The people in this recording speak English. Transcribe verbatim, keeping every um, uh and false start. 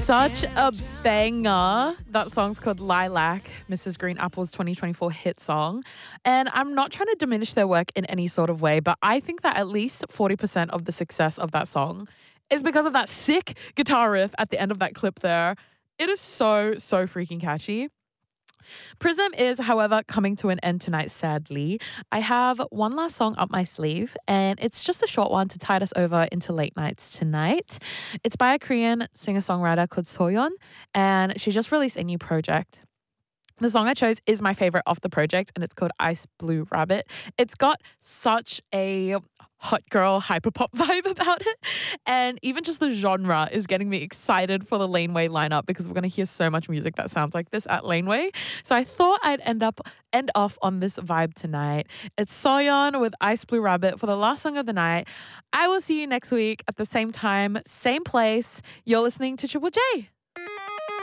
Such a banger. That song's called Lilac, Missus Green Apple's twenty twenty-four hit song. And I'm not trying to diminish their work in any sort of way, but I think that at least forty percent of the success of that song is because of that sick guitar riff at the end of that clip there. It is so, so freaking catchy. Prism is, however, coming to an end tonight, sadly. I have one last song up my sleeve, and it's just a short one to tide us over into late nights tonight. It's by a Korean singer-songwriter called Soyeon, and she just released a new project. The song I chose is my favorite off the project, and it's called Ice Blue Rabbit. It's got such a hot girl hyperpop vibe about it, and even just the genre is getting me excited for the Laneway lineup because we're going to hear so much music that sounds like this at Laneway. So I thought I'd end up end off on this vibe tonight. It's Soyeon with Ice Blue Rabbit for the last song of the night. I will see you next week at the same time, same place. You're listening to Triple J.